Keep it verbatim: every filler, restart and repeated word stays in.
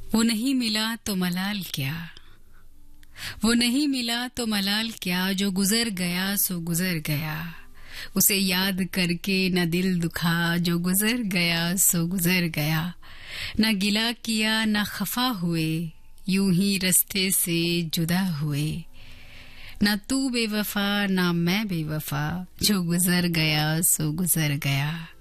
वो नहीं मिला तो मलाल क्या, वो नहीं मिला तो मलाल क्या, जो गुजर गया सो गुजर गया। उसे याद करके न दिल दुखा, जो गुजर गया सो गुजर गया। न गिला किया न खफा हुए, यूं ही रास्ते से जुदा हुए। न तू बेवफा न मैं बेवफा, जो गुजर गया सो गुजर गया।